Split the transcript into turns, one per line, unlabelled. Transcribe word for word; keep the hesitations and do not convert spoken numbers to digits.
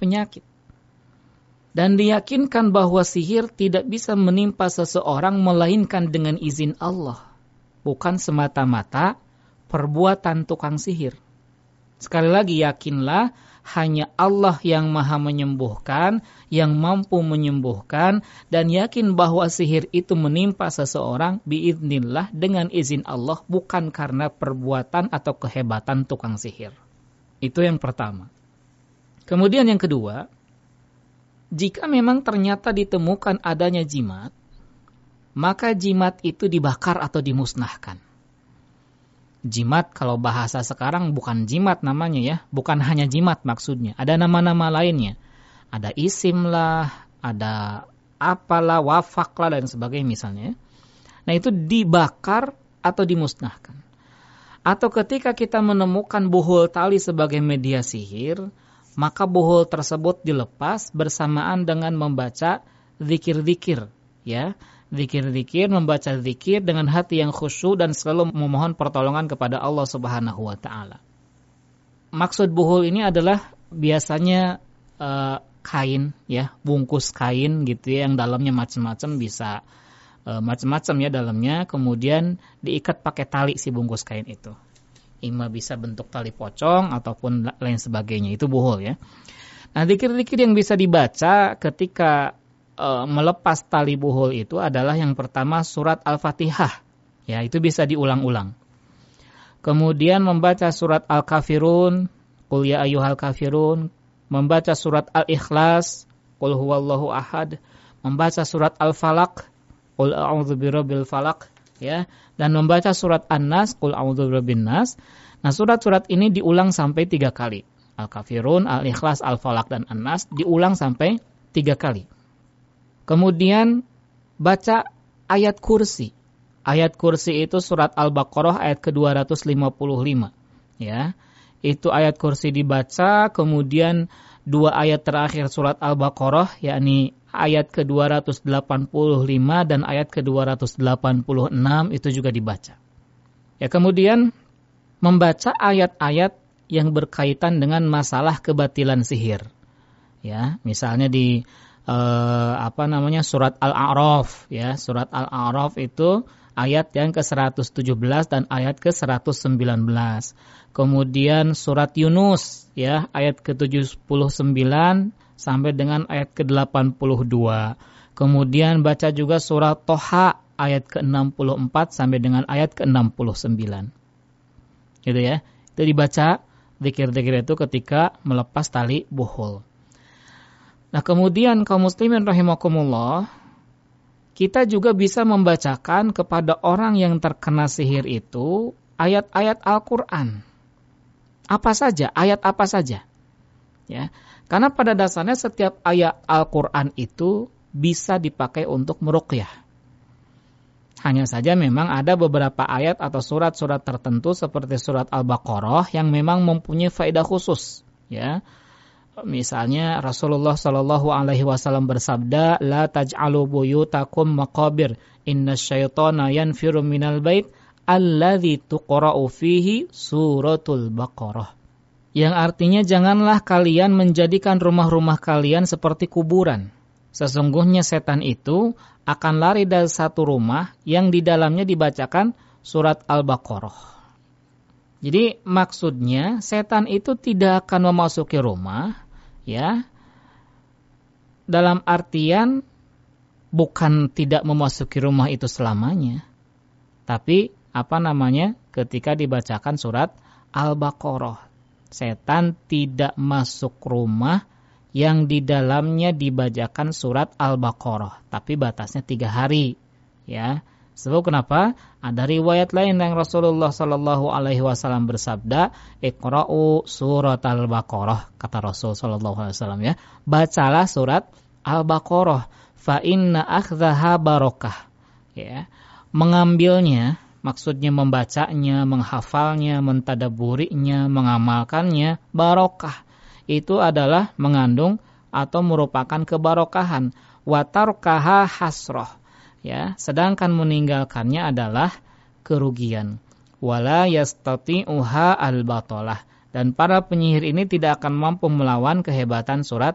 penyakit. Dan diyakinkan bahwa sihir tidak bisa menimpa seseorang melainkan dengan izin Allah. Bukan semata-mata perbuatan tukang sihir. Sekali lagi, yakinlah hanya Allah yang maha menyembuhkan, yang mampu menyembuhkan, dan yakin bahwa sihir itu menimpa seseorang biiznillah dengan izin Allah, bukan karena perbuatan atau kehebatan tukang sihir. Itu yang pertama. Kemudian yang kedua, jika memang ternyata ditemukan adanya jimat, maka jimat itu dibakar atau dimusnahkan. Jimat kalau bahasa sekarang bukan jimat namanya ya, bukan hanya jimat maksudnya. Ada nama-nama lainnya. Ada isim lah, ada apalah, wafak lah dan sebagainya misalnya. Nah itu dibakar atau dimusnahkan. Atau ketika kita menemukan buhul tali sebagai media sihir, maka buhul tersebut dilepas bersamaan dengan membaca zikir-zikir, ya. Zikir-zikir, membaca zikir dengan hati yang khusyuk dan selalu memohon pertolongan kepada Allah Subhanahu wa taala. Maksud buhul ini adalah biasanya uh, kain ya, bungkus kain gitu ya, yang dalamnya macam-macam, bisa uh, macam-macam ya dalamnya, kemudian diikat pakai tali si bungkus kain itu. Ima bisa bentuk tali pocong ataupun lain sebagainya, itu buhul ya. Nah, zikir-zikir yang bisa dibaca ketika Uh, melepas tali buhul itu adalah yang pertama surat Al-Fatihah. Ya, itu bisa diulang-ulang. Kemudian membaca surat Al-Kafirun, Qul ya ayyuhal kafirun, membaca surat Al-Ikhlas, Qul huwallahu ahad, membaca surat Al-Falaq, Qul a'udzu birabbil falaq, ya, dan membaca surat An-Nas, Qul a'udzu birabbin nas. Nah, surat-surat ini diulang sampai tiga kali. Al-Kafirun, Al-Ikhlas, Al-Falaq dan An-Nas diulang sampai tiga kali. Kemudian baca ayat kursi. Ayat kursi itu surat Al-Baqarah ayat ke dua ratus lima puluh lima. Ya. Itu ayat kursi dibaca, kemudian dua ayat terakhir surat Al-Baqarah, yakni ayat ke dua ratus delapan puluh lima dan ayat ke dua ratus delapan puluh enam itu juga dibaca. Ya, kemudian membaca ayat-ayat yang berkaitan dengan masalah kebatilan sihir. Ya, misalnya di Uh, apa namanya surat Al-A'raf ya, surat Al-A'raf itu ayat yang ke seratus tujuh belas dan ayat ke seratus sembilan belas. Kemudian surat Yunus ya, ayat ke tujuh puluh sembilan sampai dengan ayat ke delapan puluh dua. Kemudian baca juga surat Toha ayat ke enam puluh empat sampai dengan ayat ke enam puluh sembilan. Gitu ya. Itu dibaca zikir-zikir itu ketika melepas tali buhul. Nah, kemudian kaum muslimin rahimakumullah, kita juga bisa membacakan kepada orang yang terkena sihir itu ayat-ayat Al-Qur'an. Apa saja, ayat apa saja. Ya. Karena pada dasarnya setiap ayat Al-Qur'an itu bisa dipakai untuk meruqyah. Hanya saja memang ada beberapa ayat atau surat-surat tertentu seperti surat Al-Baqarah yang memang mempunyai faedah khusus, ya. Misalnya Rasulullah Shallallahu Alaihi Wasallam bersabda, la taj'alu buyutakum maqabir, inna syaitana yanfiru minal bait alladzi tuqra'u fihi suratul Baqarah. Yang artinya janganlah kalian menjadikan rumah-rumah kalian seperti kuburan. Sesungguhnya setan itu akan lari dari satu rumah yang di dalamnya dibacakan surat Al-Baqarah. Jadi maksudnya setan itu tidak akan memasuki rumah, ya, dalam artian bukan tidak memasuki rumah itu selamanya, tapi apa namanya, ketika dibacakan surat Al-Baqarah, setan tidak masuk rumah yang di dalamnya dibacakan surat Al-Baqarah, tapi batasnya tiga hari, ya. Sebab kenapa? Ada riwayat lain yang Rasulullah Sallallahu Alaihi Wasallam bersabda, Iqra'u surat Al-Baqarah, kata Rasul Sallallahu Alaihi Wasallam, ya, bacalah surat Al-Baqarah, fa inna akhdhaha barakah, ya, mengambilnya, maksudnya membacanya, menghafalnya, mentadaburinya, mengamalkannya, barokah, itu adalah mengandung atau merupakan kebarokahan, wa tarkaha hasrah. Ya, sedangkan meninggalkannya adalah kerugian. Wala yastati'uha al-batalah. Dan para penyihir ini tidak akan mampu melawan kehebatan surat